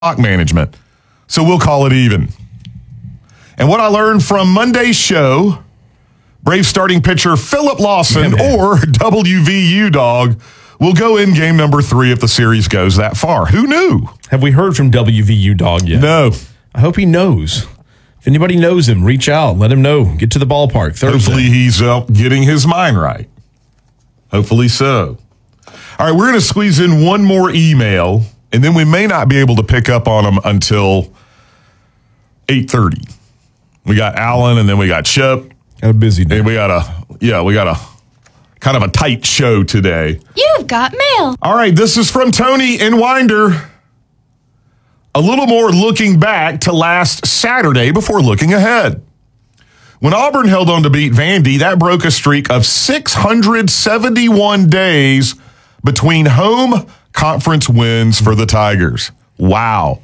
clock management. So we'll call it even. And what I learned from Monday's show, Brave starting pitcher Philip Lawson or WVU dog will go in game number 3 if the series goes that far. Who knew? Have we heard from WVU dog yet? No. I hope he knows. If anybody knows him, reach out. Let him know. Get to the ballpark Thursday. Hopefully he's getting his mind right. Hopefully so. All right, we're going to squeeze in one more email, and then we may not be able to pick up on them until 8:30. We got Alan, and then we got Chip. Got a busy day. And we got a kind of a tight show today. You've got mail. All right, this is from Tony in Winder. A little more looking back to last Saturday before looking ahead. When Auburn held on to beat Vandy, that broke a streak of 671 days between home conference wins for the Tigers. Wow.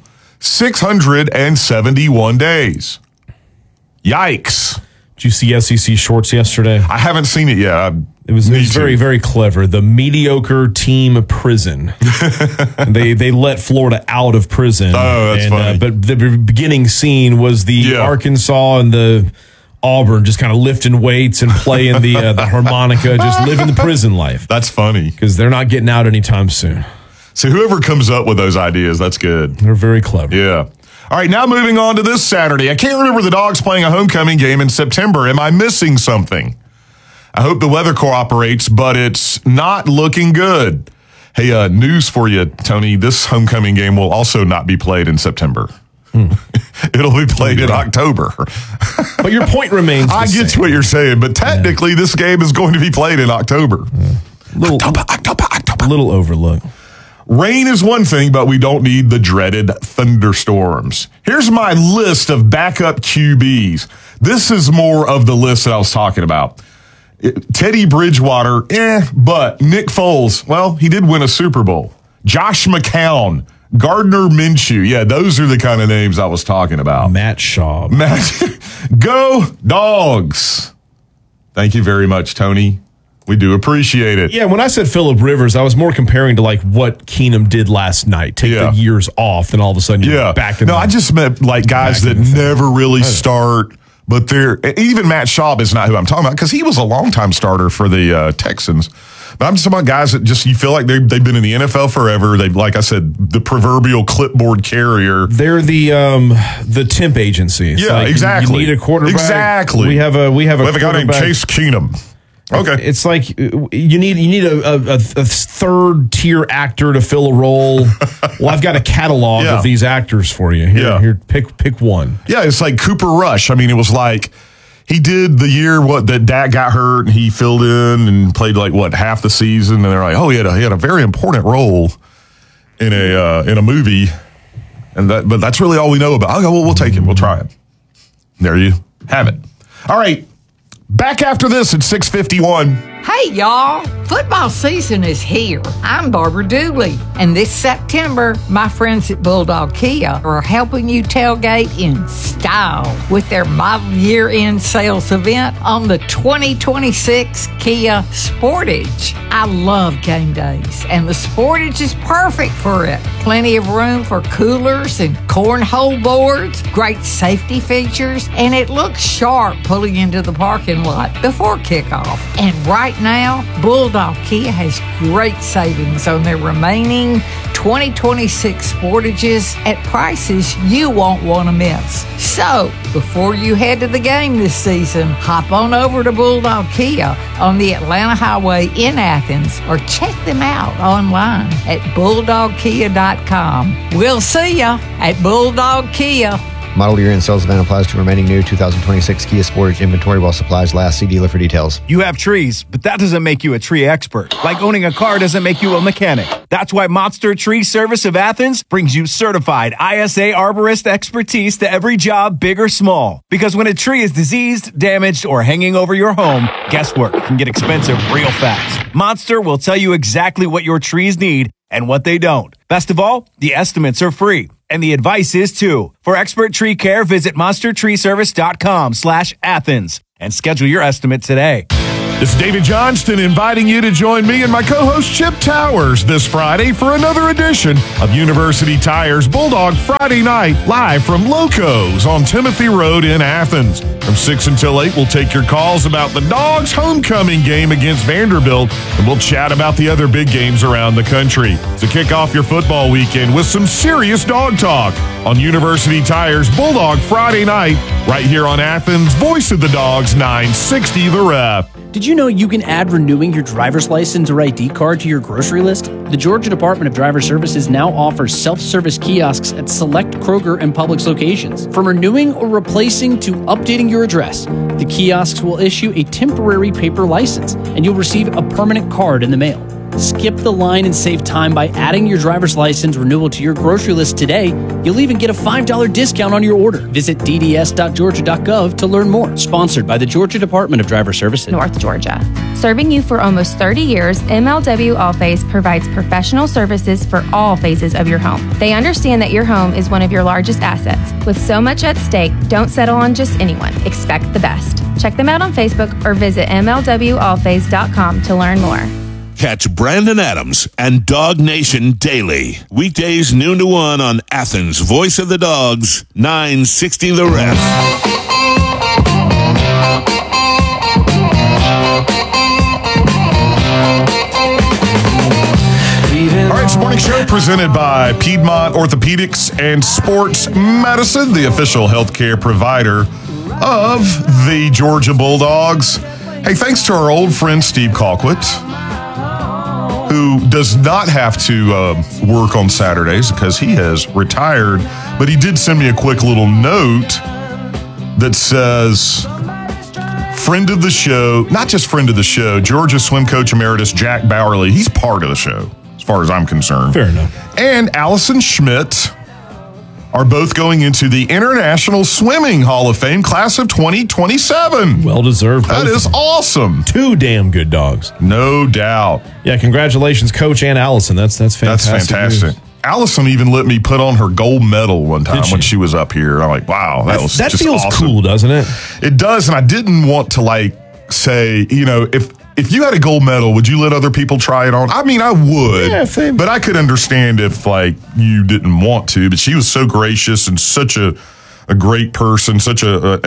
671 days. Yikes. Did you see SEC shorts yesterday? I haven't seen it yet. It was very, very clever. The mediocre team prison. they let Florida out of prison. Oh, that's funny. But the beginning scene was the Arkansas and the Auburn just kind of lifting weights and playing the harmonica, just living the prison life. That's funny. Because they're not getting out anytime soon. So whoever comes up with those ideas, that's good. They're very clever. Yeah. All right, now moving on to this Saturday. I can't remember the Dogs playing a homecoming game in September. Am I missing something? I hope the weather cooperates, but it's not looking good. Hey, news for you, Tony. This homecoming game will also not be played in September. It'll be played in October. But your point remains I get what you're saying, but technically this game is going to be played in October. October. Little overlook. Rain is one thing, but we don't need the dreaded thunderstorms. Here's my list of backup QBs. This is more of the list that I was talking about. Teddy Bridgewater, but Nick Foles, well, he did win a Super Bowl. Josh McCown, Gardner Minshew. Yeah, those are the kind of names I was talking about. Matt Schaub. Go Dogs. Thank you very much, Tony. We do appreciate it. Yeah, when I said Phillip Rivers, I was more comparing to like what Keenum did last night. Take the years off, and all of a sudden you're back in No, I just meant like guys that never really start, but they're even Matt Schaub is not who I'm talking about because he was a longtime starter for the Texans. But I'm just talking about guys that just you feel like they've been in the NFL forever. They, like I said, the proverbial clipboard carrier. They're the temp agency. It's exactly. You need a quarterback. Exactly. We have a guy named Chase Keenum. Okay. It's like you need a third tier actor to fill a role. Well, I've got a catalog of these actors for you. Here, pick one. Yeah, it's like Cooper Rush. I mean, it was like he did the year that Dak got hurt and he filled in and played half the season, and they're like, oh, he had a very important role in a movie, but that's really all we know about. Okay, well, we'll take him. We'll try him. There you have it. All right. Back after this at 6:51. Hey, y'all. Football season is here. I'm Barbara Dooley. And this September, my friends at Bulldog Kia are helping you tailgate in style with their model year-end sales event on the 2026 Kia Sportage. I love game days, and the Sportage is perfect for it. Plenty of room for coolers and cornhole boards, great safety features, and it looks sharp pulling into the parking lot before kickoff. And right now, Bulldog Kia has great savings on their remaining 2026 Sportages at prices you won't want to miss. So, before you head to the game this season, hop on over to Bulldog Kia on the Atlanta Highway in Athens or check them out online at bulldogkia.com. We'll see ya at Bulldog Kia. Model year-end sales event applies to remaining new 2026 Kia Sportage inventory while supplies last. See dealer for details. You have trees, but that doesn't make you a tree expert. Like owning a car doesn't make you a mechanic. That's why Monster Tree Service of Athens brings you certified ISA arborist expertise to every job, big or small. Because when a tree is diseased, damaged, or hanging over your home, guesswork can get expensive real fast. Monster will tell you exactly what your trees need and what they don't. Best of all, the estimates are free. And the advice is too. For expert tree care, visit monstertreeservice.com/Athens and schedule your estimate today. This is David Johnston inviting you to join me and my co-host Chip Towers this Friday for another edition of University Tires Bulldog Friday Night, live from Locos on Timothy Road in Athens. From 6 until 8, we'll take your calls about the Dogs' homecoming game against Vanderbilt, and we'll chat about the other big games around the country. So kick off your football weekend with some serious dog talk on University Tires Bulldog Friday Night, right here on Athens' Voice of the Dogs, 960 The Ref. Did you know you can add renewing your driver's license or ID card to your grocery list? The Georgia Department of Driver Services now offers self-service kiosks at select Kroger and Publix locations. From renewing or replacing to updating your address, the kiosks will issue a temporary paper license, and you'll receive a permanent card in the mail. Skip the line and save time by adding your driver's license renewal to your grocery list today. You'll even get a $5 discount on your order. Visit dds.georgia.gov to learn more. Sponsored by the Georgia Department of Driver Services. North Georgia. Serving you for almost 30 years, MLW Allphase provides professional services for all phases of your home. They understand that your home is one of your largest assets. With so much at stake, don't settle on just anyone. Expect the best. Check them out on Facebook or visit MLWAllphase.com to learn more. Catch Brandon Adams and Dog Nation daily. Weekdays noon to 1 on Athens' Voice of the Dogs, 960 The Ref. All right, it's the morning show presented by Piedmont Orthopedics and Sports Medicine, the official healthcare provider of the Georgia Bulldogs. Hey, thanks to our old friend Steve Colquitt, who does not have to work on Saturdays because he has retired. But he did send me a quick little note that says, friend of the show, not just friend of the show, Georgia swim coach emeritus Jack Bowerly. He's part of the show, as far as I'm concerned. Fair enough. And Allison Schmidt are both going into the International Swimming Hall of Fame class of 2027. Well deserved. That is awesome. Two damn good dogs. No doubt. Yeah, congratulations, Coach and Allison. That's fantastic. That's fantastic. News. Allison even let me put on her gold medal one time when she was up here. I'm like, wow, that feels awesome. Cool, doesn't it? It does, and I didn't want to say, if you had a gold medal, would you let other people try it on? I mean, I would, but I could understand if you didn't want to. But she was so gracious and such a great person, such a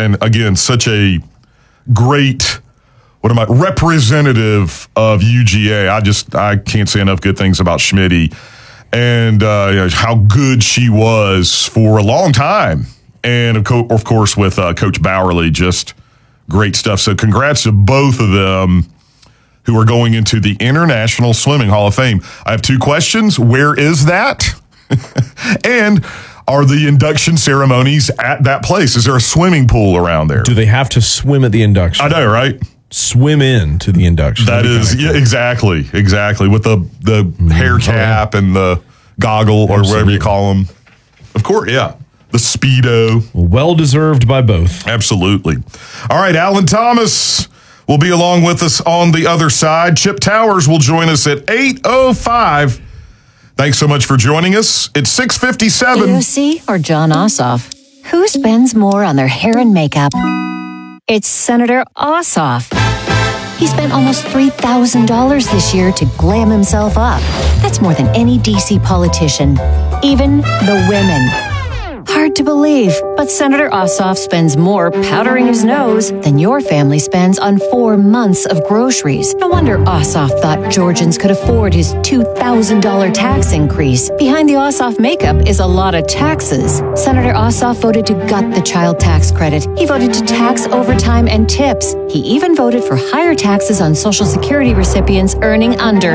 great representative of UGA. I can't say enough good things about Schmitty and how good she was for a long time, and of course with Coach Bowerly, just great stuff. So congrats to both of them, who are going into the International Swimming Hall of Fame. I have two questions. Where is that? And are the induction ceremonies at that place? Is there a swimming pool around there? Do they have to swim at the induction? I know, right? Swim into the induction. That is, cool. Yeah, exactly. With the hair cap and the goggle, or whatever you call them. Of course, yeah. The Speedo. Well deserved by both. Absolutely. All right, Alan Thomas will be along with us on the other side. Chip Towers will join us at 8:05. Thanks so much for joining us. It's 6:57. AOC or John Ossoff? Who spends more on their hair and makeup? It's Senator Ossoff. He spent almost $3,000 this year to glam himself up. That's more than any D.C. politician, even the women. Hard to believe, but Senator Ossoff spends more powdering his nose than your family spends on 4 months of groceries. No wonder Ossoff thought Georgians could afford his $2,000 tax increase. Behind the Ossoff makeup is a lot of taxes. Senator Ossoff voted to gut the child tax credit. He voted to tax overtime and tips. He even voted for higher taxes on Social Security recipients earning under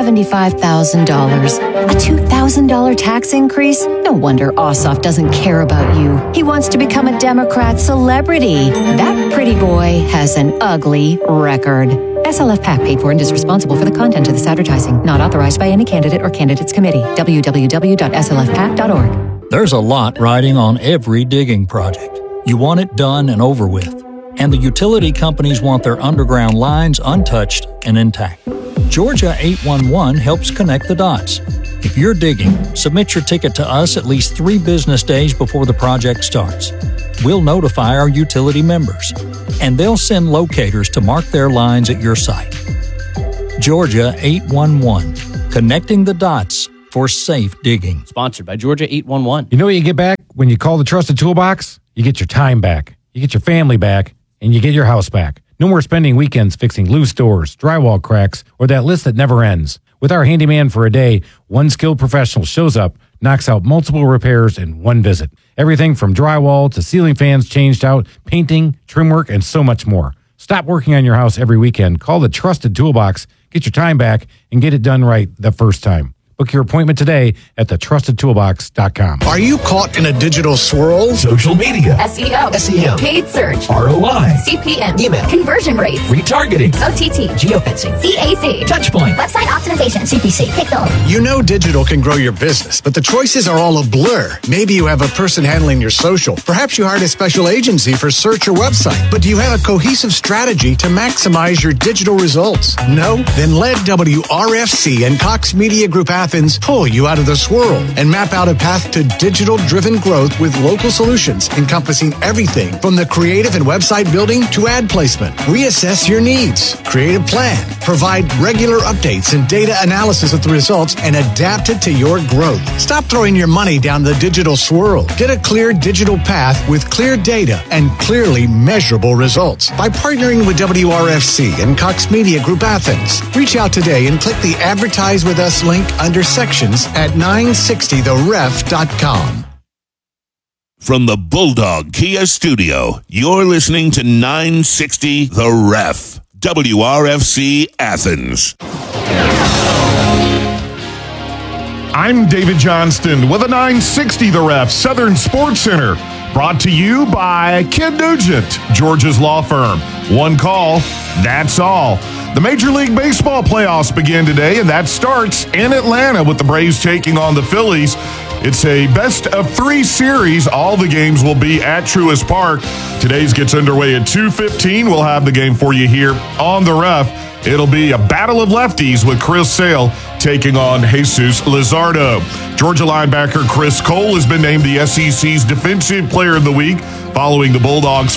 $75,000. A $2,000 tax increase? No wonder Ossoff doesn't care about you. He wants to become a Democrat celebrity. That pretty boy has an ugly record. SLF PAC paid for and is responsible for the content of this advertising. Not authorized by any candidate or candidates committee. www.slfpac.org. There's a lot riding on every digging project. You want it done and over with. And the utility companies want their underground lines untouched and intact. Georgia 811 helps connect the dots. If you're digging, submit your ticket to us at least 3 business days before the project starts. we'll notify our utility members, and they'll send locators to mark their lines at your site. Georgia 811, connecting the dots for safe digging. Sponsored by Georgia 811. You know what you get back when you call the Trusted Toolbox? You get your time back, you get your family back, and you get your house back. No more spending weekends fixing loose doors, drywall cracks, or that list that never ends. With our handyman for a day, one skilled professional shows up, knocks out multiple repairs in one visit. Everything from drywall to ceiling fans changed out, painting, trim work, and so much more. Stop working on your house every weekend. Call the Trusted Toolbox, get your time back, and get it done right the first time. Book your appointment today at thetrustedtoolbox.com. Are you caught in a digital swirl? Social media, SEO, SEM, paid search, ROI, CPM, email, conversion rates, retargeting, OTT, geofencing, CAC, Touchpoint, website optimization, CPC, Pixel. You know digital can grow your business, but the choices are all a blur. Maybe you have a person handling your social. Perhaps you hired a special agency for search or website. But do you have a cohesive strategy to maximize your digital results? No? Then let WRFC and Cox Media Group Athens pull you out of the swirl and map out a path to digital-driven growth with local solutions encompassing everything from the creative and website building to ad placement. Reassess your needs, create a plan, provide regular updates and data analysis of the results, and adapt it to your growth. Stop throwing your money down the digital swirl. Get a clear digital path with clear data and clearly measurable results by partnering with WRFC and Cox Media Group Athens. Reach out today and click the Advertise With Us link under sections at 960theref.com. From the Bulldog Kia Studio, you're listening to 960 The Ref, WRFC Athens. I'm David Johnston with a 960 The Ref Southern Sports Center, brought to you by Ken Nugent, Georgia's law firm. One call, that's all. The Major League Baseball playoffs begin today, and that starts in Atlanta with the Braves taking on the Phillies. It's a best-of-3 series. All the games will be at Truist Park. Today's gets underway at 2:15. We'll have the game for you here on The Ref. It'll be a battle of lefties with Chris Sale taking on Jesus Luzardo. Georgia linebacker Chris Cole has been named the SEC's Defensive Player of the Week following the Bulldogs'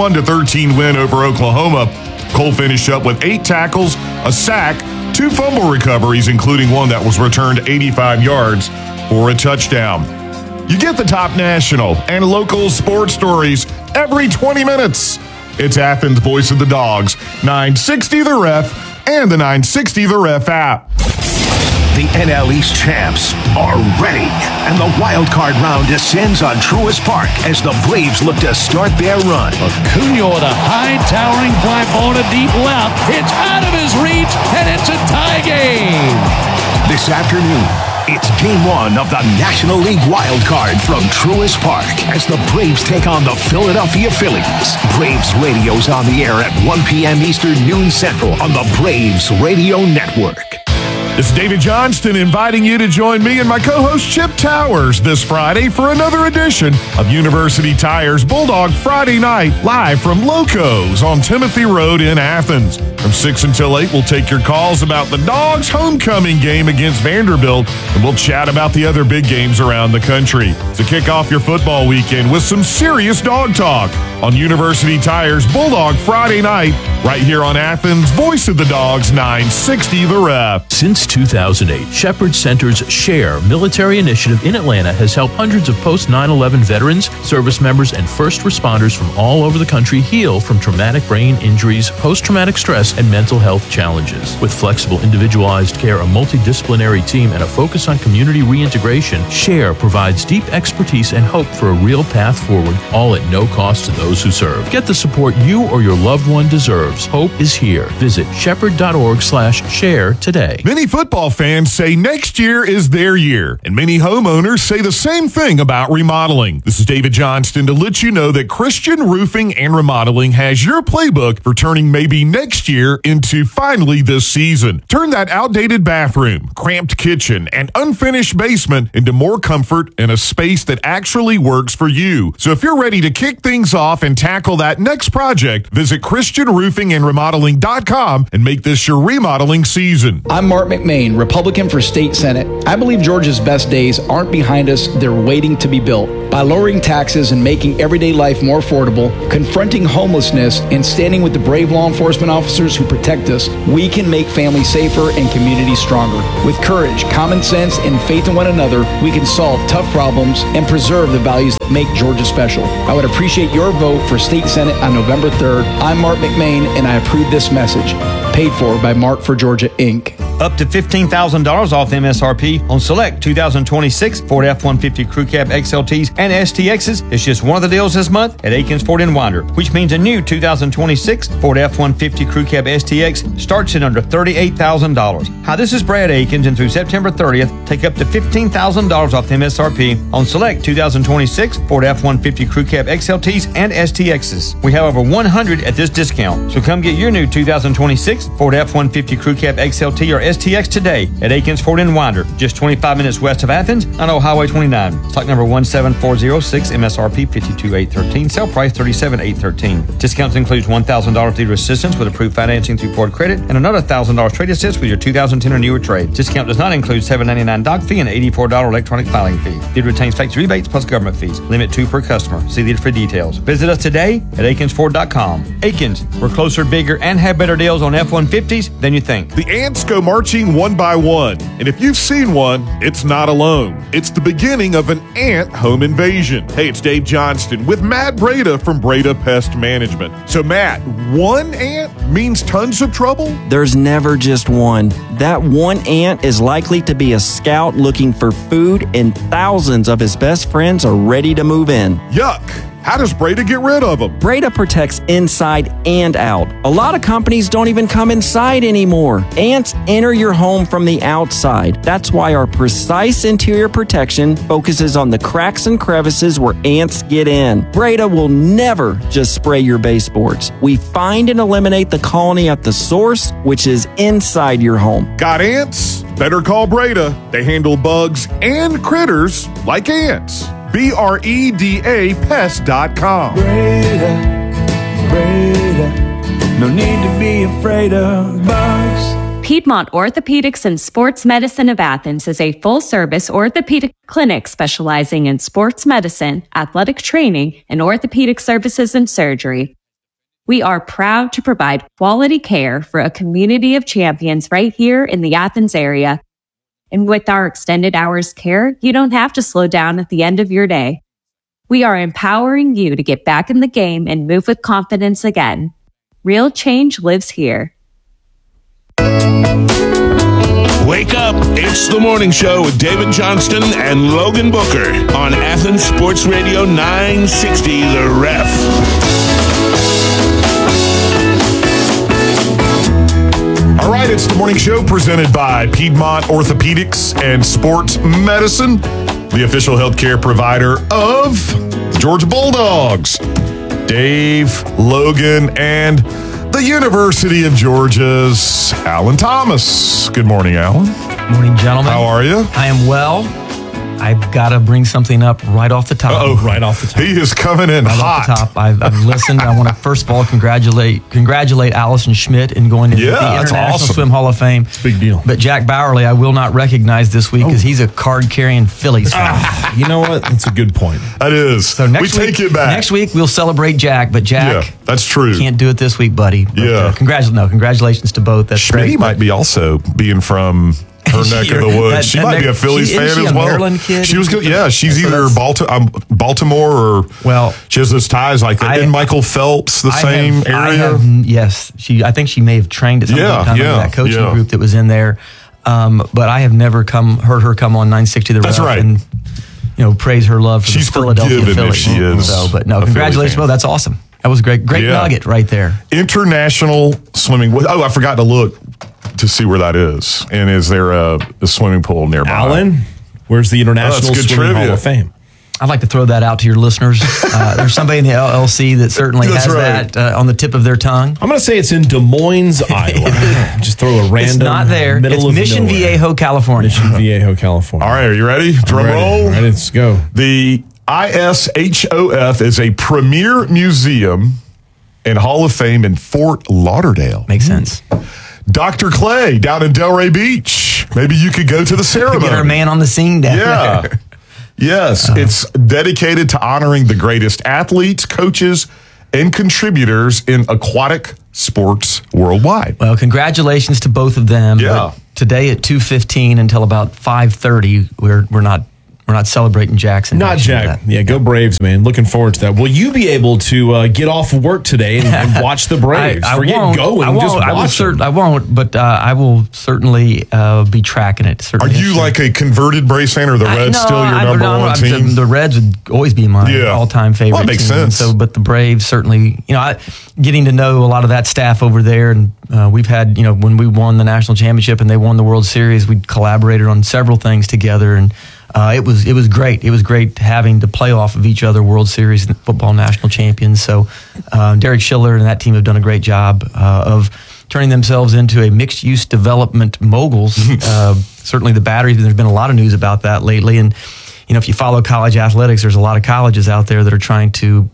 41-13 win over Oklahoma. Cole finished up with 8 tackles, a sack, 2 fumble recoveries, including one that was returned 85 yards for a touchdown. You get the top national and local sports stories every 20 minutes. It's Athens' Voice of the Dogs, 960 The Ref, and the 960 The Ref app. The NL East champs are ready, and the wild card round descends on Truist Park as the Braves look to start their run. Acuna with a high towering fly ball to deep left. It's out of his reach, and it's a tie game. This afternoon, it's Game 1 of the National League wild card from Truist Park as the Braves take on the Philadelphia Phillies. Braves radio's on the air at 1 p.m. Eastern, noon Central on the Braves Radio Network. This is David Johnston inviting you to join me and my co-host Chip Towers this Friday for another edition of University Tires Bulldog Friday Night, live from Locos on Timothy Road in Athens. From 6 until 8, we'll take your calls about the Dogs' homecoming game against Vanderbilt, and we'll chat about the other big games around the country. So kick off your football weekend with some serious dog talk on University Tires Bulldog Friday Night, right here on Athens' Voice of the Dogs, 960 The Ref. Since 2008, Shepherd Center's SHARE military initiative in Atlanta has helped hundreds of post-9/11 veterans, service members, and first responders from all over the country heal from traumatic brain injuries, post-traumatic stress, and mental health challenges. With flexible, individualized care, a multidisciplinary team, and a focus on community reintegration, SHARE provides deep expertise and hope for a real path forward, all at no cost to those who serve. Get the support you or your loved one deserves. Hope is here. Visit shepherd.org/share today. Many football fans say next year is their year, and many homeowners say the same thing about remodeling. This is David Johnston to let you know that Christian Roofing and Remodeling has your playbook for turning maybe next year into finally this season. Turn that outdated bathroom, cramped kitchen, and unfinished basement into more comfort and a space that actually works for you. So if you're ready to kick things off and tackle that next project, visit ChristianRoofingandRemodeling.com and make this your remodeling season. I'm Mark McMahon McMain, Republican for State Senate. I believe Georgia's best days aren't behind us, they're waiting to be built. By lowering taxes and making everyday life more affordable, confronting homelessness, and standing with the brave law enforcement officers who protect us, we can make families safer and communities stronger. With courage, common sense, and faith in one another, we can solve tough problems and preserve the values that make Georgia special. I would appreciate your vote for State Senate on November 3rd. I'm Mark McMain, and I approve this message. Paid for by Mark for Georgia, Inc. Up to $15,000 off MSRP on select 2026 Ford F-150 Crew Cab XLTs and STXs. It's just one of the deals this month at Aikens Ford in Winder, which means a new 2026 Ford F-150 Crew Cab STX starts at under $38,000. Hi, this is Brad Aikens, and through September 30th, take up to $15,000 off MSRP on select 2026 Ford F-150 Crew Cab XLTs and STXs. We have over 100 at this discount, so come get your new 2026 Ford F-150 Crew Cab XLT or STX today at Aikens Ford in Winder, just 25 minutes west of Athens on Old Highway 29. Stock number 17406, MSRP $52,813, sale price $37,813. Discounts includes $1,000 dealer assistance with approved financing through Ford Credit and another $1,000 trade assist with your 2010 or newer trade. Discount does not include $7.99 doc fee and $84 electronic filing fee. Dealer retains factory rebates plus government fees. Limit 2 per customer. See dealer for details. Visit us today at AikensFord.com. Aikens, we're closer, bigger, and have better deals on F-150s than you think. The ants go marching one by one, and if you've seen one, it's not alone. It's the beginning of an ant home invasion. Hey, it's Dave Johnston with Matt Breda from Breda Pest Management. So Matt, one ant means tons of trouble? There's never just one. That one ant is likely to be a scout looking for food, and thousands of his best friends are ready to move in. Yuck! How does Breda get rid of them? Breda protects inside and out. A lot of companies don't even come inside anymore. Ants enter your home from the outside. That's why our precise interior protection focuses on the cracks and crevices where ants get in. Breda will never just spray your baseboards. We find and eliminate the colony at the source, which is inside your home. Got ants? Better call Breda. They handle bugs and critters like ants. BREDA Pest.com. Breda, no need to be afraid of bugs. Piedmont Orthopedics and Sports Medicine of Athens is a full-service orthopedic clinic specializing in sports medicine, athletic training, and orthopedic services and surgery. We are proud to provide quality care for a community of champions right here in the Athens area. And with our extended hours care, you don't have to slow down at the end of your day. We are empowering you to get back in the game and move with confidence again. Real change lives here. Wake up. It's the morning show with David Johnston and Logan Booker on Athens Sports Radio 960, The Ref. All right, it's the morning show presented by Piedmont Orthopedics and Sports Medicine, the official healthcare provider of the Georgia Bulldogs. Dave, Logan, and the University of Georgia's Alan Thomas. Good morning, Alan. Morning, gentlemen. How are you? I am well. I've got to bring something up right off the top. Right off the top. He is coming in hot. Off the top. I've listened. I want to first of all congratulate Allison Schmidt in going into the International Swim Hall of Fame. It's a big deal. But Jack Bowerly, I will not recognize this week because he's a card-carrying Phillies fan. You know what? That's a good point. That is. So we take it back. Next week we'll celebrate Jack, but Jack, that's true. Can't do it this week, buddy. But, congratulations to both. That's Schmidt great. might be also being from her neck of the woods. She might be a Phillies fan as well. Maryland kid? She was good. Yeah, she's either Baltimore or she has those ties like that. Didn't Michael Phelps the same area? Yes, I think she may have trained at some point in that coaching group that was in there. But I have never heard her come on 960 The Ref. That's right. And praise her love for the Philadelphia Phillies. If she is. So, but no, congratulations. Well, that's awesome. That was great. Great nugget right there. International swimming. Oh, I forgot to look to see where that is. And is there a swimming pool nearby? Alan, where's the International Swimming Hall of Fame? I'd like to throw that out to your listeners. There's somebody in the LLC that certainly has that on the tip of their tongue. I'm going to say it's in Des Moines, Iowa. Just throw a random. It's not there. It's Mission Viejo, California. Mission Viejo, California. All right, are you ready? Drum roll. All right, let's go. The ISHOF is a premier museum and Hall of Fame in Fort Lauderdale. Makes sense. Dr. Clay down in Delray Beach. Maybe you could go to the ceremony. Get our man on the scene down there. Yes, it's dedicated to honoring the greatest athletes, coaches, and contributors in aquatic sports worldwide. Well, congratulations to both of them. Yeah. But today at 2:15 until about 5:30, we're not celebrating Jackson. Not Jack. Yeah, go Braves, man. Looking forward to that. Will you be able to get off of work today and watch the Braves? I Forget won't. going. I won't. Just watch them. I won't, but I will certainly be tracking it. Are Certainly. you like a converted Braves fan, or the Reds still your number one team? The Reds would always be my all-time favorite. Well, that makes team. sense. So, but the Braves certainly, getting to know a lot of that staff over there, and we've had, when we won the national championship and they won the World Series, we collaborated on several things together, and it was great. It was great having to play off of each other, World Series and football national champions. So Derek Schiller and that team have done a great job of turning themselves into a mixed-use development moguls. Certainly the Batteries, there's been a lot of news about that lately. And, if you follow college athletics, there's a lot of colleges out there that are trying to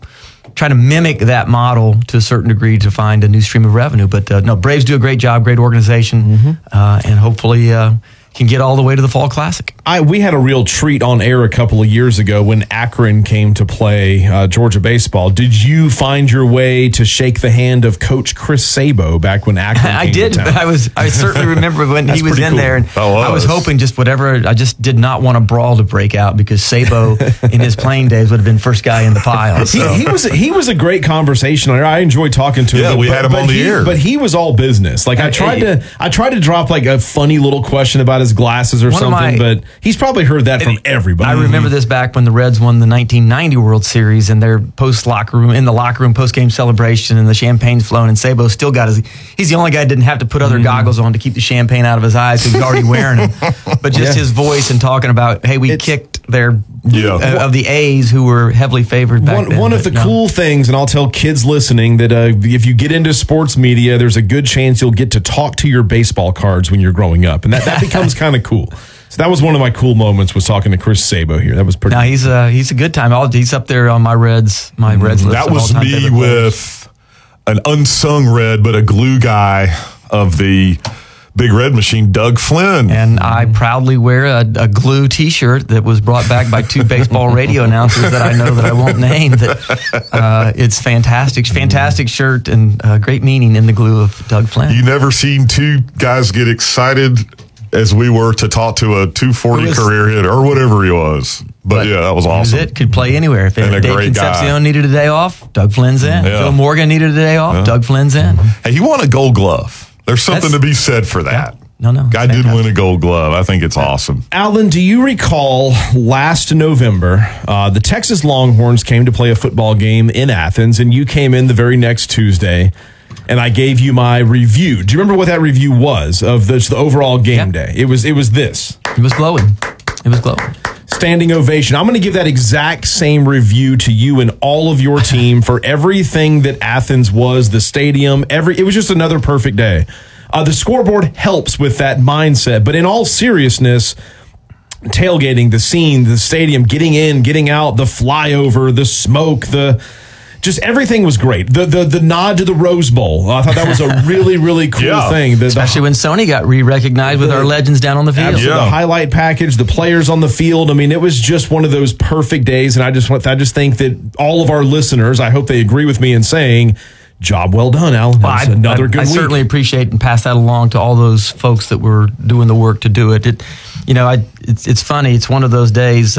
mimic that model to a certain degree to find a new stream of revenue. But no, Braves do a great job, great organization, and hopefully can get all the way to the Fall Classic. We had a real treat on air a couple of years ago when Akron came to play Georgia baseball. Did you find your way to shake the hand of Coach Chris Sabo back when Akron came I did, to town? but I certainly remember when he was in there, and I was hoping I just did not want a brawl to break out because Sabo in his playing days would have been first guy in the pile. So. He was a great conversation. I enjoyed talking to him. Yeah, we had him on the air. But he was all business. Like I tried to drop like a funny little question about his glasses or something, but he's probably heard that from everybody. I remember this back when the Reds won the 1990 World Series and their post locker room post game celebration, and the champagne's flowing, and Sabo still got he's the only guy that didn't have to put other goggles on to keep the champagne out of his eyes, so he's already wearing them. But just his voice and talking about, hey, we kicked their of the A's, who were heavily favored back then. One of the cool things, and I'll tell kids listening that if you get into sports media, there's a good chance you'll get to talk to your baseball cards when you're growing up, and that becomes kind of cool. So that was one of my cool moments, was talking to Chris Sabo here. That was pretty. Now he's a good time. He's up there on my Reds list. That was me with an unsung Red, but a glue guy of the Big Red Machine, Doug Flynn. And I proudly wear a glue T-shirt that was brought back by two baseball radio announcers that I know that I won't name. That it's fantastic shirt and great meaning in the glue of Doug Flynn. You never seen two guys get excited as we were to talk to a 240 career hitter or whatever he was. But yeah, that was awesome. It could play anywhere. If Dave Concepcion needed a day off, Doug Flynn's in. Phil Morgan needed a day off, Doug Flynn's in. Hey, he won a Gold Glove. There's something to be said for that. No. Guy did win a Gold Glove. I think it's awesome. Alan, do you recall last November, the Texas Longhorns came to play a football game in Athens, and you came in the very next Tuesday, and I gave you my review. Do you remember what that review was of the overall game day? It was this. It was glowing. Standing ovation. I'm going to give that exact same review to you and all of your team for everything that Athens was, the stadium, it was just another perfect day. The scoreboard helps with that mindset, but in all seriousness, tailgating, the scene, the stadium, getting in, getting out, the flyover, the smoke, just everything was great. The nod to the Rose Bowl. I thought that was a really, really cool thing. Especially when Sony got re-recognized with our legends down on the field. The highlight package, the players on the field. I mean, it was just one of those perfect days. And I just think that all of our listeners, I hope they agree with me in saying, job well done, Alan. Well, another good week. I certainly appreciate and pass that along to all those folks that were doing the work to do it. It's funny. It's one of those days.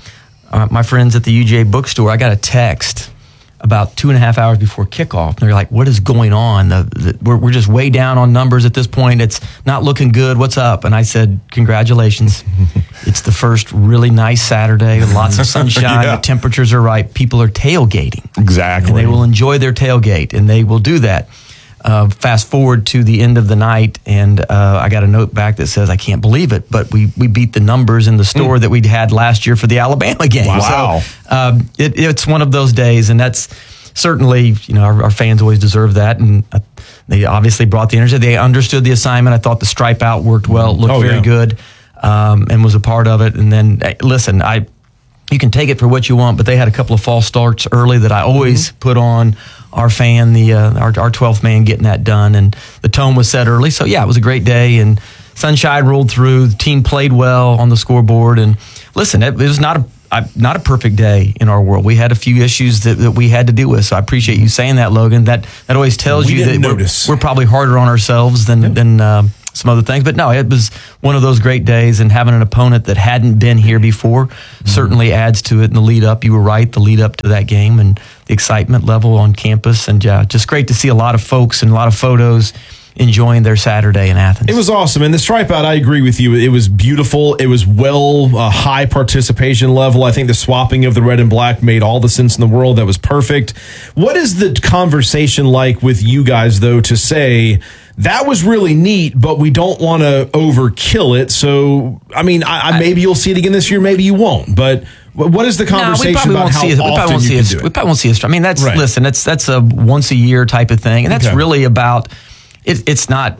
My friends at the UGA bookstore, I got a text about 2.5 hours before kickoff. They're like, what is going on? We're just way down on numbers at this point. It's not looking good. What's up? And I said, congratulations. It's the first really nice Saturday. Lots of sunshine. The temperatures are right. People are tailgating. Exactly. And they will enjoy their tailgate, and they will do that. Fast forward to the end of the night, and I got a note back that says, I can't believe it, but we beat the numbers in the store that we'd had last year for the Alabama game. Wow. So it's one of those days, and that's certainly, our fans always deserve that, and they obviously brought the energy. They understood the assignment. I thought the stripe out worked well. It looked very good, and was a part of it. And then, listen, you can take it for what you want, but they had a couple of false starts early that I always put on our fan, our 12th man getting that done, and the tone was set early. So yeah, it was a great day, and sunshine rolled through. The team played well on the scoreboard. And listen, it was not a perfect day in our world. We had a few issues that we had to deal with. So I appreciate you saying that, Logan. That always tells you that we're probably harder on ourselves than some other things. But no, it was one of those great days, and having an opponent that hadn't been here before certainly adds to it in the lead up. You were right, the lead up to that game and the excitement level on campus. And just great to see a lot of folks and a lot of photos enjoying their Saturday in Athens. It was awesome. And the stripe out, I agree with you. It was beautiful. It was high participation level. I think the swapping of the red and black made all the sense in the world. That was perfect. What is the conversation like with you guys, though, to say that was really neat, but we don't want to overkill it? So, I mean, maybe you'll see it again this year, maybe you won't. But what is the conversation about how often you can do it? We probably won't see it. I mean, that's right. Listen, that's a once a year type of thing, and that's really about. It's not,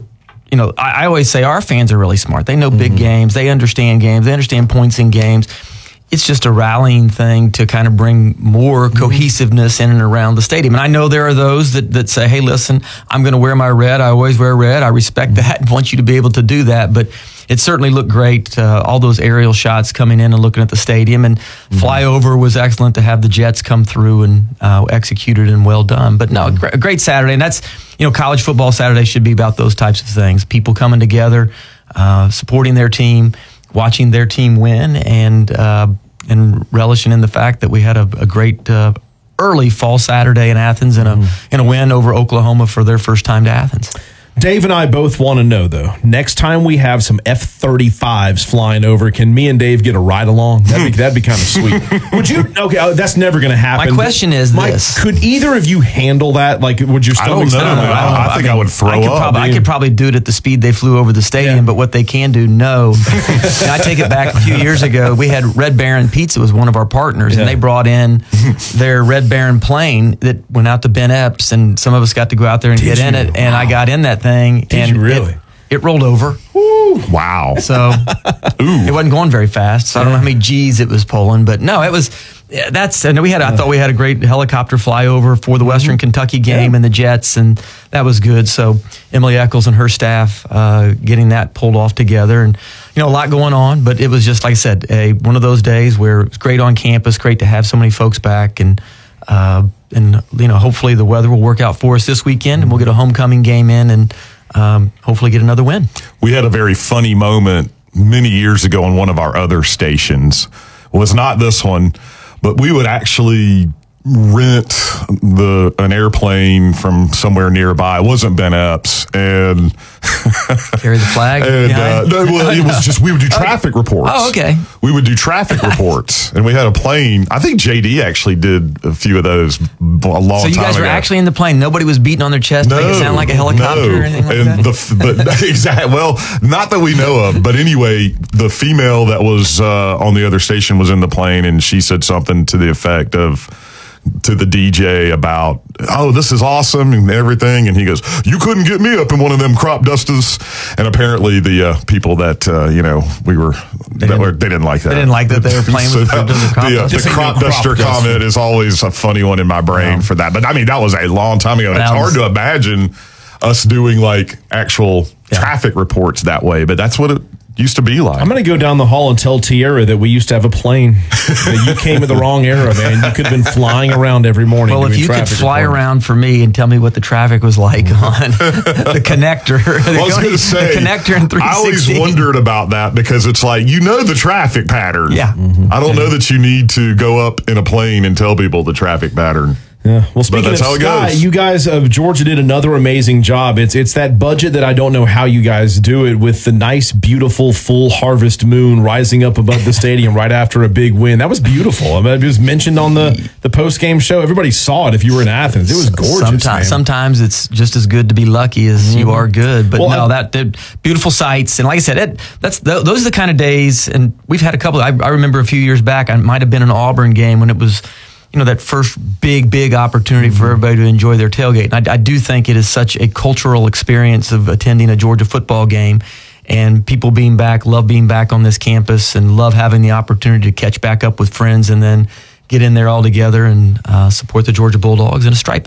I always say our fans are really smart. They know big games. They understand games. They understand points in games. It's just a rallying thing to kind of bring more cohesiveness in and around the stadium. And I know there are those that say, hey, listen, I'm going to wear my red. I always wear red. I respect that and want you to be able to do that. But it certainly looked great. All those aerial shots coming in and looking at the stadium, and flyover was excellent to have the Jets come through and executed and well done. But no, a great Saturday. And that's, college football Saturday should be about those types of things. People coming together, supporting their team, watching their team win, and relishing in the fact that we had a great early fall Saturday in Athens and a win over Oklahoma for their first time to Athens. Dave and I both want to know, though, next time we have some F-35s flying over, can me and Dave get a ride along? That'd be kind of sweet. Would you? Okay, that's never going to happen. My question is this. Could either of you handle that? Like, would your stomach? I think I would throw up. I could probably do it at the speed they flew over the stadium, but what they can do, no. I take it back a few years ago. We had Red Baron Pizza was one of our partners, and they brought in their Red Baron plane that went out to Ben Epps, and some of us got to go out there and get in it, and I got in that thing. Did you really? It rolled over. Ooh, wow. So it wasn't going very fast. So I don't know how many G's it was pulling, but no, it was. And I thought we had a great helicopter flyover for the Western Kentucky game and the Jets, and that was good. So Emily Eccles and her staff getting that pulled off together, and a lot going on. But it was just, like I said, one of those days where it's great on campus, great to have so many folks back, and hopefully the weather will work out for us this weekend, and we'll get a homecoming game in, and hopefully get another win. We had a very funny moment many years ago on one of our other stations. Well, it's not this one, but we would actually rent an airplane from somewhere nearby. It wasn't Ben Epps, and carry the flag. It was just we would do traffic reports. Oh, okay. We would do traffic reports, and we had a plane. I think JD actually did a few of those a long time ago. So you guys were actually in the plane. Nobody was beating on their chest, making it sound like a helicopter or anything like that? Exactly. Well, not that we know of, but anyway, the female that was on the other station was in the plane, and she said something to the effect of, to the DJ about, oh, this is awesome and everything. And he goes, you couldn't get me up in one of them crop dusters. And apparently the people that, they didn't like that. They didn't like that they were playing with the crop duster comment is always a funny one in my brain for that. But I mean, that was a long time ago. And it's hard to imagine us doing like actual traffic reports that way, but that's what it used to be like. I'm going to go down the hall and tell Tierra that we used to have a plane. That you came at the wrong era, man. You could have been flying around every morning. Well, if you could fly around for me and tell me what the traffic was like on the connector. I was going to say, the connector in 360. I always wondered about that because it's like, the traffic pattern. Yeah. I don't know that you need to go up in a plane and tell people the traffic pattern. Yeah. Well, speaking of Sky, you guys of Georgia did another amazing job. It's that budget that I don't know how you guys do it, with the nice, beautiful, full harvest moon rising up above the stadium right after a big win. That was beautiful. I mean, it was mentioned on the post-game show. Everybody saw it if you were in Athens. It was gorgeous. Sometimes it's just as good to be lucky as you are good. But that beautiful sights. And like I said, those are the kind of days, and we've had a couple. I remember a few years back, I might have been an Auburn game when it was, that first big opportunity for everybody to enjoy their tailgate. And I do think it is such a cultural experience of attending a Georgia football game, and people being back, love being back on this campus, and love having the opportunity to catch back up with friends and then get in there all together and support the Georgia Bulldogs in a stripe out.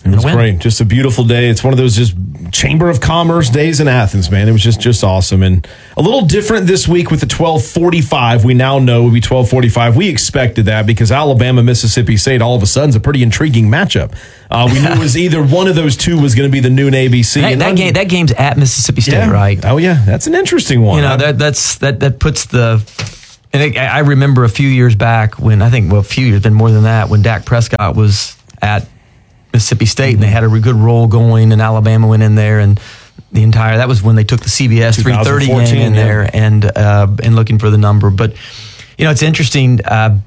It was great. Just a beautiful day. It's one of those just Chamber of Commerce days in Athens, man. It was just awesome. And a little different this week with the 12:45. We now know it would be 12:45. We expected that because Alabama, Mississippi State, all of a sudden is a pretty intriguing matchup. We knew it was either one of those two was going to be the noon ABC. That game's at Mississippi State, right? Oh, yeah. That's an interesting one. That puts the... And I remember a few years back when, a few years, been more than that, when Dak Prescott was at Mississippi State and they had a good roll going and Alabama went in there and that was when they took the CBS 3:30 game in there and looking for the number. But, it's interesting.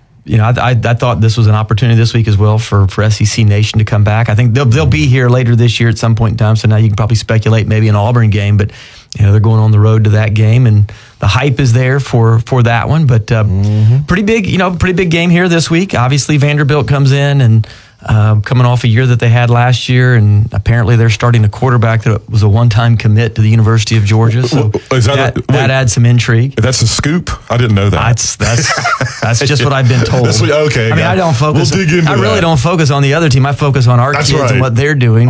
I thought this was an opportunity this week as well for SEC Nation to come back. I think they'll be here later this year at some point in time. So now you can probably speculate maybe an Auburn game, but they're going on the road to that game and the hype is there for that one. But pretty big game here this week. Obviously Vanderbilt comes in and coming off a year that they had last year, and apparently they're starting a quarterback that was a one-time commit to the University of Georgia. So that adds some intrigue. That's a scoop? I didn't know that. That's just what I've been told. Okay. I don't focus. We'll dig into I really don't focus on the other team. I focus on our kids and what they're doing.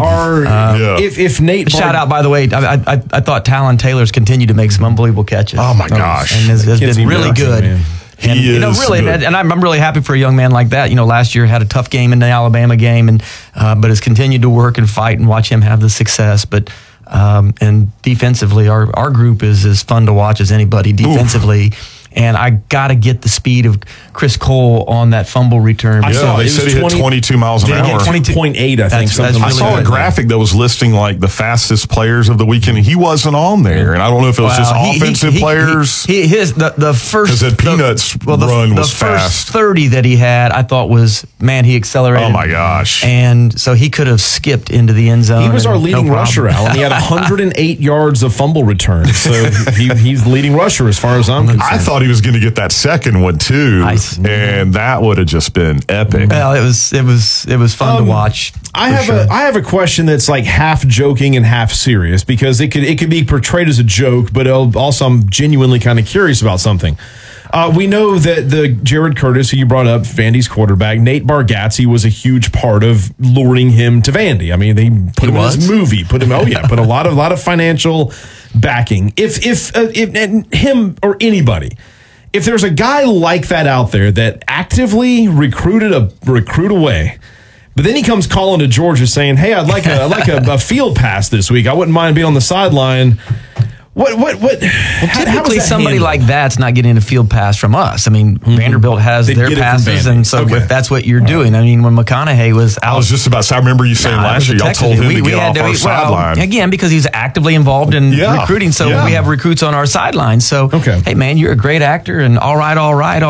If Nate, shout out, by the way, I thought Talon Taylor's continued to make some unbelievable catches. Oh my gosh, and has been really good. Man. And, and I'm really happy for a young man like that. Last year had a tough game in the Alabama game, but has continued to work and fight and watch him have the success. But and defensively, our group is as fun to watch as anybody defensively. Oof. And I got to get the speed of Chris Cole on that fumble return. They said he hit 22 miles an hour. 22.8, I think. I saw a graphic that was listing like the fastest players of the weekend, and he wasn't on there. And I don't know if it was just offensive players. The first because Peanuts run was fast. The first 30 that he had, I thought was, man, he accelerated. Oh my gosh! And so he could have skipped into the end zone. He was our leading rusher, Alan. He had 108 yards of fumble returns. So he's the leading rusher as far as I'm concerned. I thought he was going to get that second one too, and that would have just been epic. Well, it was fun to watch. I have a question that's like half joking and half serious because it could be portrayed as a joke, but also I'm genuinely kind of curious about something. We know that the Jared Curtis, who you brought up, Vandy's quarterback, Nate Bargatze was a huge part of luring him to Vandy. I mean, they put him in this movie, put a lot of financial backing. If him or anybody. If there's a guy like that out there that actively recruit away, but then he comes calling to Georgia saying, "Hey, I'd like a field pass this week. I wouldn't mind being on the sideline." What? Typically, somebody like that's not getting a field pass from us. I mean, Vanderbilt has their passes, and so if that's what you're doing, I mean, when McConaughey was out, I was just about to say, I remember you saying last year, y'all told him to get off our sideline. Again, because he's actively involved in recruiting, so we have recruits on our sideline. So, hey, man, you're a great actor, and all right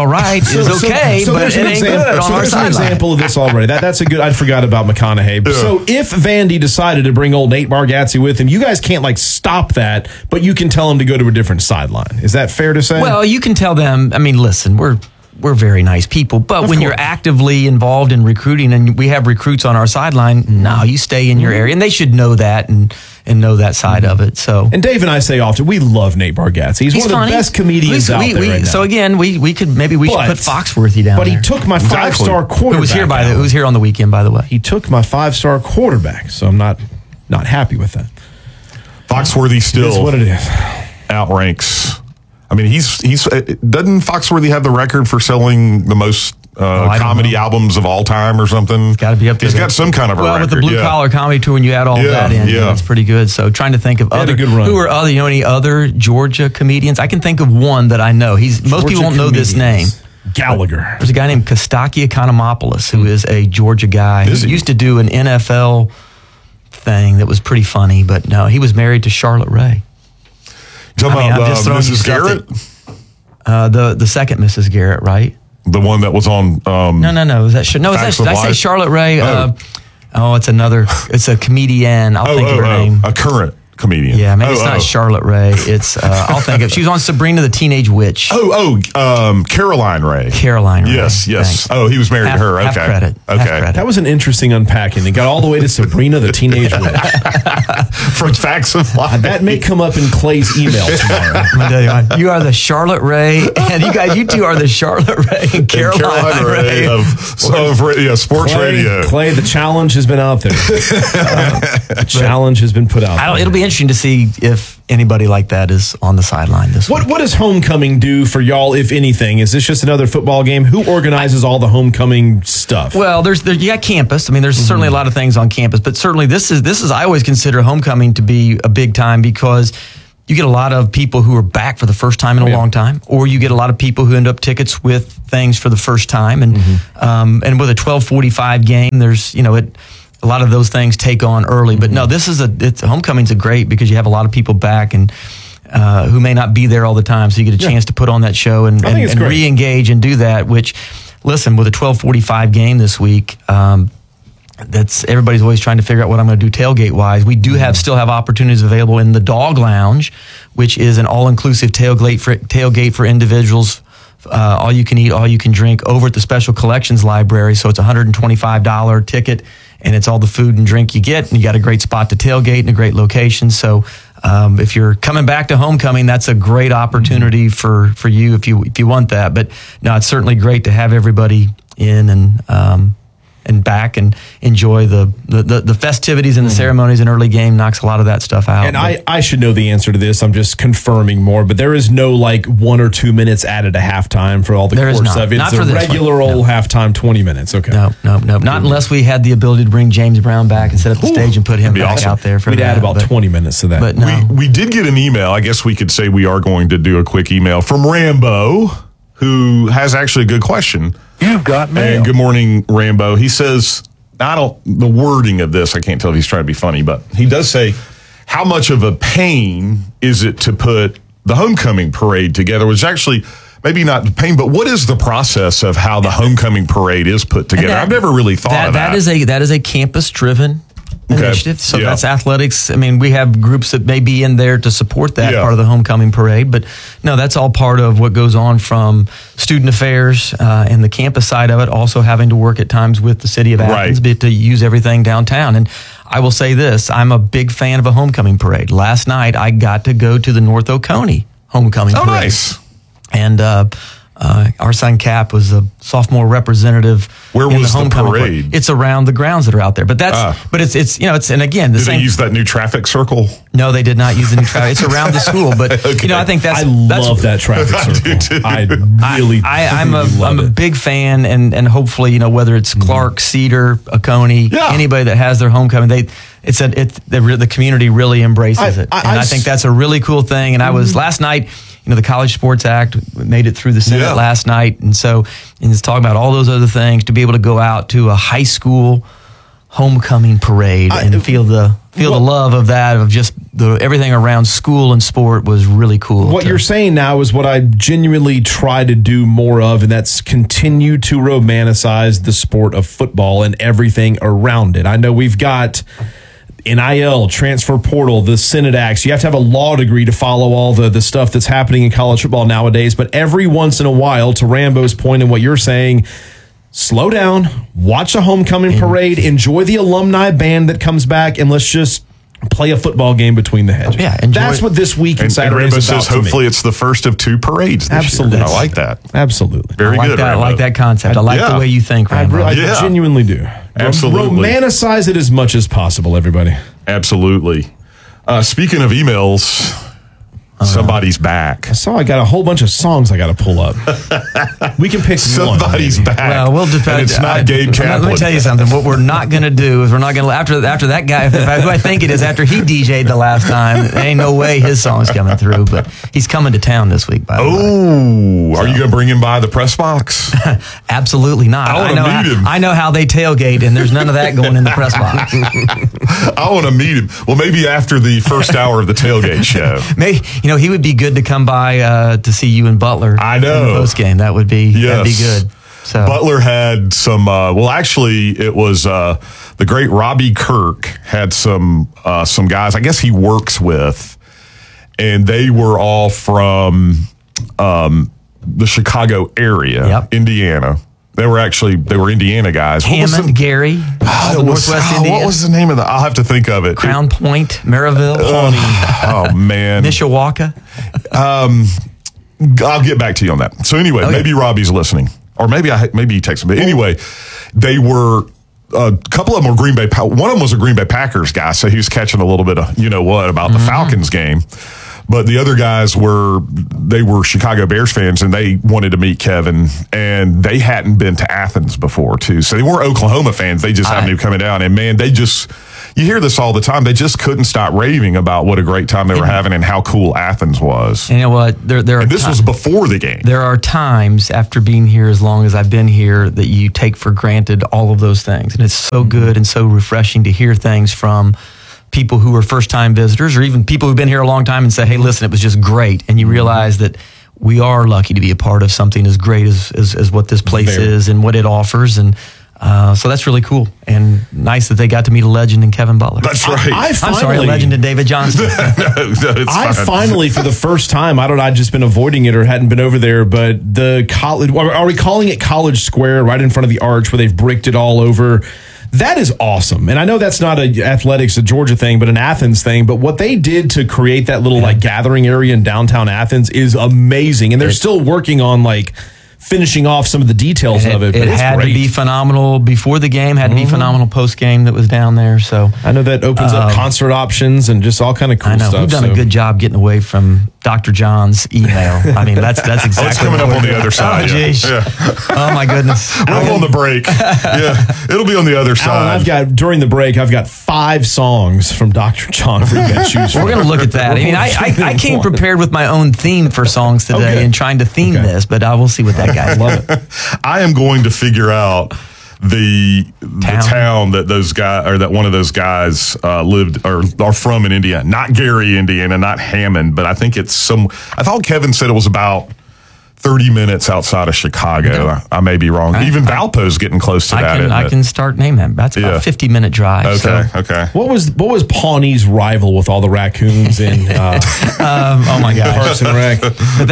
is okay, but it ain't good on our sideline. There's an example of this already. That's a good, I forgot about McConaughey. Yeah. So if Vandy decided to bring old Nate Bargatze with him, you guys can't stop that, but you can tell them to go to a different sideline. Is that fair to say? Well, you can tell them, I mean, listen, we're very nice people, but when you're actively involved in recruiting and we have recruits on our sideline, no, you stay in your area. And they should know that and know that side of it. So, and Dave and I say often, we love Nate Bargatze. He's one of the best comedians out there right now. So again, we should put Foxworthy down. But he took my 5-star quarterback. Who was here on the weekend, by the way. He took my 5-star quarterback, so I'm not happy with that. Foxworthy still is what it is. Outranks. I mean, he's doesn't Foxworthy have the record for selling the most comedy albums of all time or something? Got to be up there. He's got some kind of a record. With the Blue Collar Comedy Tour, when you add all that in, that's pretty good. So trying to think of any other Georgia comedians. I can think of one that I know. Most people won't know this name. Gallagher. There's a guy named Kostaki Economopoulos who is a Georgia guy. He used to do an NFL thing that was pretty funny, but no, he was married to Charlotte Ray. You're talking about Mrs. Garrett? The second Mrs. Garrett, right? The one that was on... No. Did I say Charlotte Ray? It's a comedian. I'll think of her name. A current comedian? Yeah, maybe it's not Charlotte Ray. It's I'll think of. She was on Sabrina the Teenage Witch. Caroline Ray. Caroline Ray. Yes. Thanks. Oh, he was married to her. Half Okay. credit. Okay. That was an interesting unpacking. They got all the way to Sabrina the Teenage Witch. From Facts of Life. That may come up in Clay's email tomorrow. I'm gonna tell you are the Charlotte Ray, and you two are the Charlotte Ray and Caroline Ray of sports radio. Clay, the challenge has been out there. The challenge has been put out there. It'll be interesting to see if anybody like that is on the sideline this week. What does homecoming do for y'all, if anything? Is this just another football game? Who organizes all the homecoming stuff? Well, you got campus. I mean, there's certainly a lot of things on campus, but certainly this is I always consider homecoming to be a big time because you get a lot of people who are back for the first time in a long time, or you get a lot of people who end up tickets with things for the first time, and with a 12:45 game, there's a lot of those things take on early. But no, homecoming's a great because you have a lot of people back and who may not be there all the time, so you get a chance to put on that show and re-engage and do that. Which, listen, with a 12:45 game this week. That's everybody's always trying to figure out what I'm going to do tailgate wise. We do still have opportunities available in the Dog Lounge, which is an all-inclusive tailgate for individuals. All you can eat, all you can drink over at the Special Collections Library. So it's a $125 ticket, and it's all the food and drink you get. And you got a great spot to tailgate and a great location. So if you're coming back to homecoming, that's a great opportunity for you if you want that. But no, it's certainly great to have everybody in and back and enjoy the festivities and the ceremonies. And early game knocks a lot of that stuff out. And I should know the answer to this. I'm just confirming more, but there is no 1 or 2 minutes added at halftime for all the core stuff. It's a regular old halftime, 20 minutes. Okay. No. Not unless we had the ability to bring James Brown back and set up the stage and put him back out there for We'd add about 20 minutes to that. But no. We did get an email. I guess we could say we are going to do a quick email from Rambo, who has actually a good question. You've got mail. And good morning, Rambo. He says, the wording of this, I can't tell if he's trying to be funny, but he does say, how much of a pain is it to put the homecoming parade together? Which actually, maybe not the pain, but what is the process of how the homecoming parade is put together? I've never really thought of that. That is a campus-driven initiative. So that's athletics. I mean, we have groups that may be in there to support that part of the homecoming parade, but no, that's all part of what goes on from student affairs and the campus side of it, also having to work at times with the city of Athens to use everything downtown. And I will say this, I'm a big fan of a homecoming parade. Last night, I got to go to the North Oconee homecoming parade. Nice. And our son Cap was a sophomore representative. Where was the homecoming parade? It's around the grounds that are out there. But it's and again, did they use that new traffic circle? No, they did not use the new traffic. It's around the school, but I think I love that traffic circle. I'm a big fan, and hopefully, whether it's Clark, Cedar, Oconee, anybody that has their homecoming, the community really embraces it, and I think that's a really cool thing. And I was last night. The College Sports Act made it through the Senate last night. And so, it's talking about all those other things, to be able to go out to a high school homecoming parade and feel the love of that, of just everything around school and sport was really cool. What you're saying now is what I genuinely try to do more of, and that's continue to romanticize the sport of football and everything around it. I know we've got NIL, transfer portal, the Senate Acts. You have to have a law degree to follow all the stuff that's happening in college football nowadays. But every once in a while, to Rambo's point and what you're saying, slow down, watch a homecoming parade, enjoy the alumni band that comes back, and let's just play a football game between the hedges. Yeah, that's what this week and Saturday Rambo is about. says hopefully it's the first of 2 parades this Absolutely. year. I like that. Absolutely. Very good, I Rambo. like that concept. I like the way you think, Rambo. I genuinely do. Absolutely. Romanticize it as much as possible, everybody. Absolutely. Speaking of emails, somebody's back. I got a whole bunch of songs I got to pull up. We can pick Somebody's one. back. Well, we'll depend. And it's not Gabe Kaplan. Let me tell you something. What we're not going to do is we're not going to after that guy. Who I think it is, after he DJ'd the last time, there ain't no way his song's coming through. But he's coming to town this week. By the way. Are you going to bring him by the press box? Absolutely not. I want to meet him. I know how they tailgate, and there's none of that going in the press box. I want to meet him. Well, maybe after the first hour of the tailgate show. Maybe he would be good to come by to see you in Butler. I know. In the post game. That'd be good. So Butler had some. Actually, it was the great Robbie Kirk had some guys. I guess he works with, and they were all from the Chicago area, Indiana. They were Indiana guys. Hammond, Gary, Northwest Indiana. What was the name of the? I'll have to think of it. Crown Point, Maryville, oh man, Mishawaka. I'll get back to you on that. So anyway, maybe Robbie's listening, or maybe he texted me. But anyway, they were. A couple of them were Green Bay. One of them was a Green Bay Packers guy, so he was catching a little bit of about the Falcons game. But the other guys were Chicago Bears fans, and they wanted to meet Kevin, and they hadn't been to Athens before, too. So they were Oklahoma fans. They just happened to be coming down. And, man, you hear this all the time. They just couldn't stop raving about what a great time they were having and how cool Athens was. And you know what? This was before the game. There are times after being here as long as I've been here that you take for granted all of those things. And it's so good and so refreshing to hear things from people who are first-time visitors or even people who've been here a long time and say, hey, listen, it was just great. And you realize that we are lucky to be a part of something as great as what this place is and what it offers. And so that's really cool and nice that they got to meet a legend in Kevin Butler. That's right. A legend in David Johnston. I finally, for the first time, I'd just been avoiding it or hadn't been over there, but the college, are we calling it College Square right in front of the arch where they've bricked it all over? That is awesome. And I know that's not a athletics, a Georgia thing, but an Athens thing. But what they did to create that little gathering area in downtown Athens is amazing. And they're still working on finishing off some of the details of it. It had to be phenomenal before the game, had to be phenomenal post game that was down there. So I know that opens up concert options and just all kind of cool stuff. We've done a good job getting away from Dr. John's email. I mean, that's exactly it's coming up on the other side. Oh my goodness. We're on the break. It'll be on the other side. During the break, I've got 5 songs from Dr. John for you to choose from. We're going to look at that. I mean, I came prepared with my own theme for songs today and trying to theme this, but I will see what that guy love it. I am going to figure out the town that those guys or that one of those guys lived or are from in Indiana. Not Gary, Indiana, not Hammond, but I think it's I thought Kevin said it was about 30 minutes outside of Chicago. I may be wrong. Even Valpo's getting close to that. I can start naming them. That's about a 50-minute drive. Okay. What was Pawnee's rival with all the raccoons in? Oh my gosh, Parks and Rec.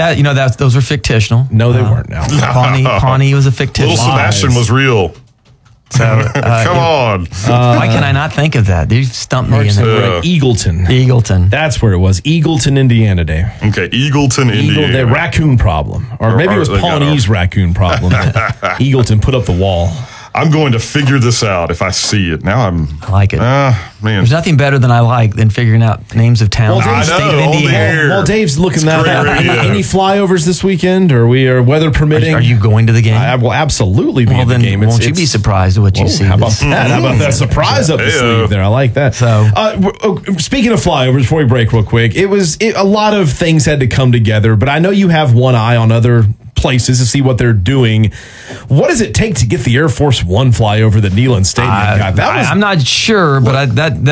But those were fictional. No, they weren't. Now Pawnee was a fictitious. Little Sebastian was real. So come on. Why can I not think of that? You stumped me in there. Eagleton. That's where it was. Eagleton, Indiana, Dave. Okay, Eagleton, Indiana. The raccoon problem. Or maybe it was Pawnee's raccoon problem. Eagleton put up the wall. I'm going to figure this out if I see it. Now I like it. Man. There's nothing better than figuring out names of towns in the state of Indiana. While Dave's looking that up, any flyovers this weekend? Or we are weather permitting? Are you going to the game? I will absolutely be at the game. Won't you be surprised at what you see? How about that? How about that surprise up the sleeve there? I like that. So, speaking of flyovers, before we break real quick, a lot of things had to come together, but I know you have one eye on other places to see what they're doing. What does it take to get the Air Force One flyover that Neyland Stadium got? I'm not sure, but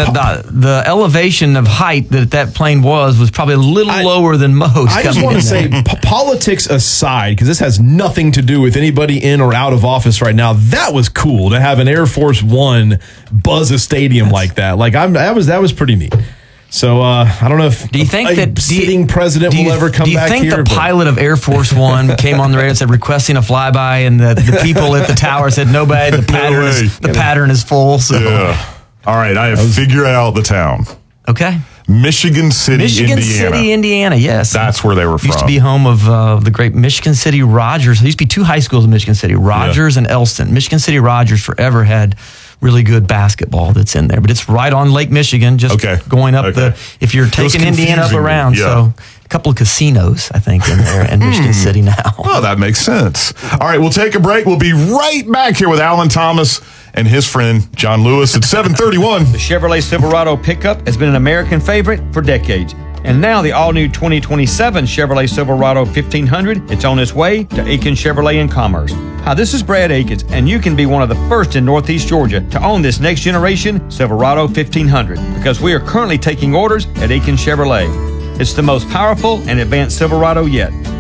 the elevation of height that plane was probably a little lower than most. I just want to say, politics aside, because this has nothing to do with anybody in or out of office right now, that was cool to have an Air Force One buzz a stadium like that. That was pretty neat. So I don't know if sitting president will ever come back here. Do you think the pilot of Air Force One came on the radio and said requesting a flyby, and the people at the tower said nobody? The pattern is full. So. Yeah. All right, I have figured out the town. Okay. Michigan City, Indiana. Yes, that's where they were from. Used to be home of the great Michigan City Rogers. There used to be 2 high schools in Michigan City, Rogers and Elston. Michigan City Rogers forever had really good basketball that's in there, but it's right on Lake Michigan, just going up if you're taking Indiana up around. So a couple of casinos, I think, in there in Michigan City now. Well, that makes sense. All right, we'll take a break. We'll be right back here with Alan Thomas and his friend John Lewis at 7:31. The Chevrolet Silverado pickup has been an American favorite for decades. And now the all-new 2027 Chevrolet Silverado 1500, it's on its way to Aikens Chevrolet in Commerce. Hi, this is Brad Aikens, and you can be one of the first in Northeast Georgia to own this next-generation Silverado 1500 because we are currently taking orders at Aikens Chevrolet. It's the most powerful and advanced Silverado yet,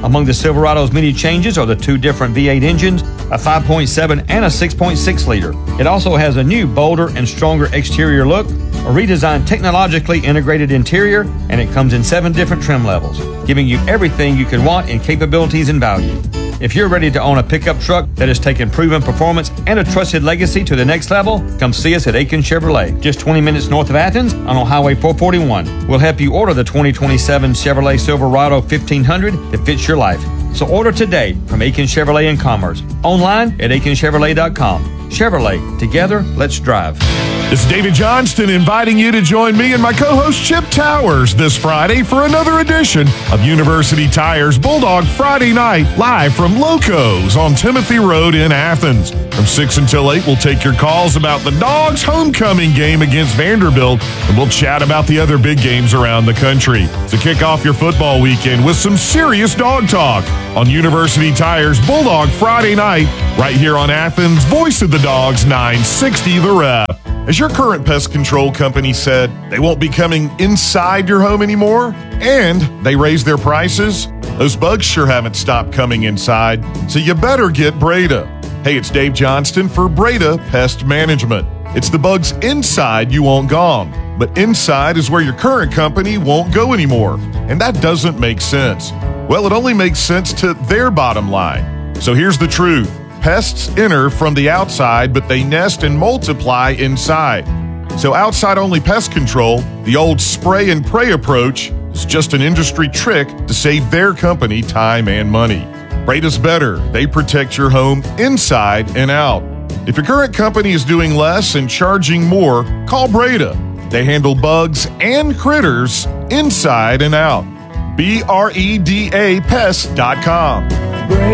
Among the Silverado's many changes are the 2 different V8 engines, a 5.7 and a 6.6 liter. It also has a new, bolder and stronger exterior look, a redesigned technologically integrated interior, and it comes in 7 different trim levels, giving you everything you could want in capabilities and value. If you're ready to own a pickup truck that has taken proven performance and a trusted legacy to the next level, come see us at Aiken Chevrolet, just 20 minutes north of Athens on Highway 441. We'll help you order the 2027 Chevrolet Silverado 1500 that fits your life. So order today from Aiken Chevrolet in Commerce, online at aikenchevrolet.com. Chevrolet, together, let's drive. It's David Johnston inviting you to join me and my co-host Chip Towers this Friday for another edition of University Tires Bulldog Friday Night, live from Locos on Timothy Road in Athens. From 6 until 8, we'll take your calls about the Dogs' homecoming game against Vanderbilt, and we'll chat about the other big games around the country. To kick off your football weekend with some serious dog talk on University Tires Bulldog Friday Night, right here on Athens' Voice of the Dogs, 960 The Ref. As your current pest control company said, they won't be coming inside your home anymore, and they raised their prices, those bugs sure haven't stopped coming inside, so you better get Breda. Hey, it's Dave Johnston for Breda Pest Management. It's the bugs inside you want gone, but inside is where your current company won't go anymore, and that doesn't make sense. Well, it only makes sense to their bottom line. So here's the truth. Pests enter from the outside, but they nest and multiply inside. So outside-only pest control, the old spray and pray approach, is just an industry trick to save their company time and money. Breda's better. They protect your home inside and out. If your current company is doing less and charging more, call Breda. They handle bugs and critters inside and out. BREDA Pest.com.